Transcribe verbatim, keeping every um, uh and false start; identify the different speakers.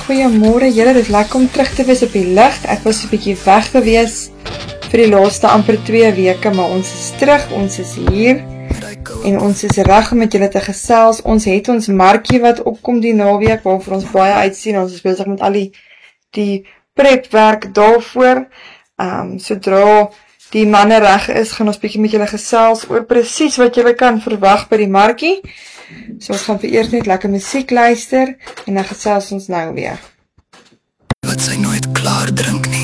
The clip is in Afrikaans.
Speaker 1: Goeiemôre julle, dit is lekker om terug te wees op die lig. Ek was 'n bietjie weg gewees vir die laaste amper twee weke, maar ons is terug, ons is hier en ons is reg om met julle te gesels. Ons het ons markie wat opkom die naweek waarvoor ons baie uitsien. Ons is besig met al die die prepwerk daarvoor. Ehm um, sodra die manne reg is, gaan ons bietjie met julle gesels oor presies wat julle kan verwag by die markie. So ons gaan vir eers net lekker musiek luister en dan gesels ons nou weer.
Speaker 2: Wat sy nooit klaar drink nie.